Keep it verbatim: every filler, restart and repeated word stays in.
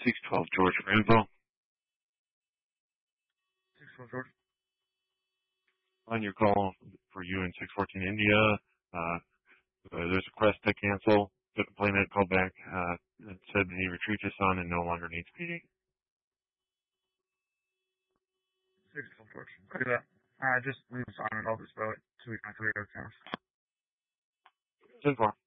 six twelve George Granville. six twelve George. On your call for you in six fourteen India, uh, there's a request to cancel. The complainant called back uh, and said he retrieved his son and no longer needs P D. six twelve George. Look at that. Uh, just leave us on it. I'll just spell it. Two weeks, three, okay. ten four.